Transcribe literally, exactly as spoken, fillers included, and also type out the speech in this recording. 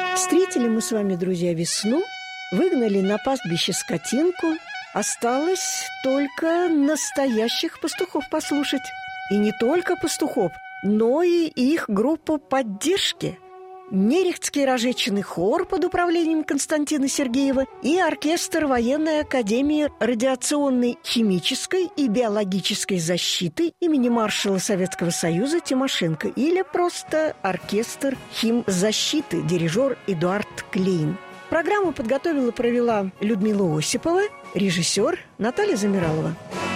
Встретили мы с вами, друзья, весну, выгнали на пастбище скотинку. Осталось только настоящих пастухов послушать. И не только пастухов, но и их группу поддержки. Нерехтский рожечный хор под управлением Константина Сергеева и оркестр военной академии радиационной, химической и биологической защиты имени маршала Советского Союза Тимошенко, или просто оркестр химзащиты, дирижер Эдуард Клейн. Программу подготовила и провела Людмила Осипова, режиссер Наталья Замиралова.